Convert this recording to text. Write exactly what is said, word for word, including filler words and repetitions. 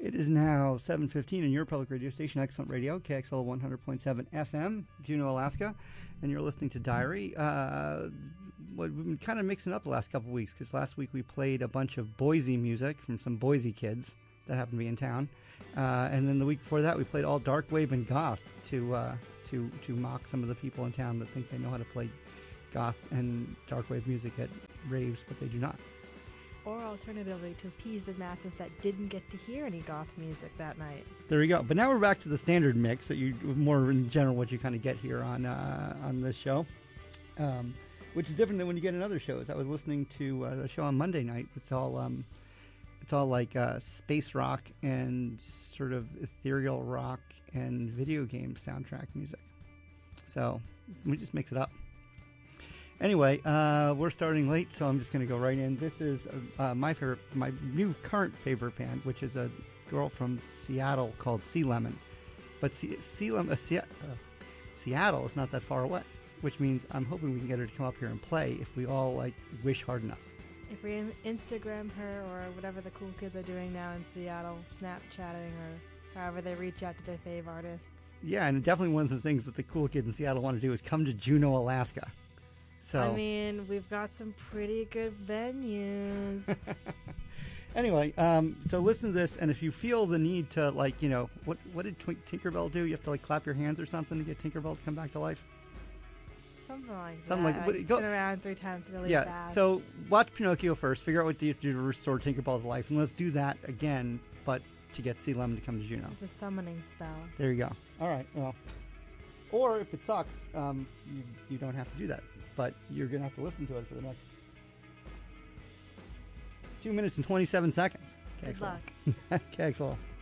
It is now seven fifteen in your public radio station, Excellent Radio, K X L one hundred point seven F M, Juneau, Alaska, and you're listening to Diary. Uh, we've been kind of mixing up the last couple of weeks, because last week we played a bunch of Boise music from some Boise kids that happened to be in town, uh, and then the week before that we played all dark wave and goth to uh, to to mock some of the people in town that think they know how to play goth and dark wave music at raves, but they do not. Or alternatively, to appease the masses that didn't get to hear any goth music that night. There we go. But now we're back to the standard mix that you, more in general, what you kind of get here on uh, on this show, um, which is different than when you get in other shows. I was listening to uh, the show on Monday night. It's all um, it's all like uh, space rock and sort of ethereal rock and video game soundtrack music. So we just mix it up. Anyway, uh, we're starting late, so I'm just going to go right in. This is uh, my favorite, my new current favorite band, which is a girl from Seattle called Sea Lemon. But sea, sea Lemon, uh, sea, uh, Seattle is not that far away, which means I'm hoping we can get her to come up here and play if we all like wish hard enough. If we Instagram her or whatever the cool kids are doing now in Seattle, Snapchatting or however they reach out to their fave artists. Yeah, and definitely one of the things that the cool kids in Seattle want to do is come to Juneau, Alaska. So, I mean, we've got some pretty good venues. Anyway, um, so listen to this, and if you feel the need to, like, you know, what what did Twink Tinkerbell do? You have to, like, clap your hands or something to get Tinkerbell to come back to life? Something like Something that. like Like, go, spin around three times really yeah, fast. so watch Pinocchio first, figure out what you have to do to restore Tinkerbell to life, and let's do that again, but to get Sea Lemon to come to Juneau. The summoning spell. There you go. All right, well. Or if it sucks, um, you, you don't have to do that. But you're going to have to listen to it for the next two minutes and twenty-seven seconds. Good luck. K X L.